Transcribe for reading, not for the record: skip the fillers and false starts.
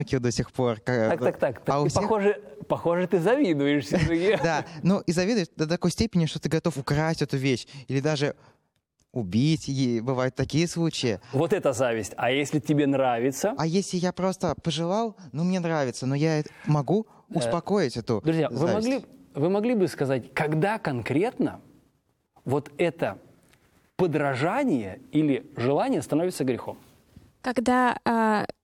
до сих пор. Так. Похоже, ты завидуешь все-таки. Да, ну и завидуешь до такой степени, что ты готов украсть эту вещь или даже убить. Бывают такие случаи. Вот это зависть. А если тебе нравится? А если я просто пожелал, мне нравится, но я могу успокоить эту Друзья, зависть. вы могли бы сказать, когда конкретно вот это подражание или желание становится грехом? Когда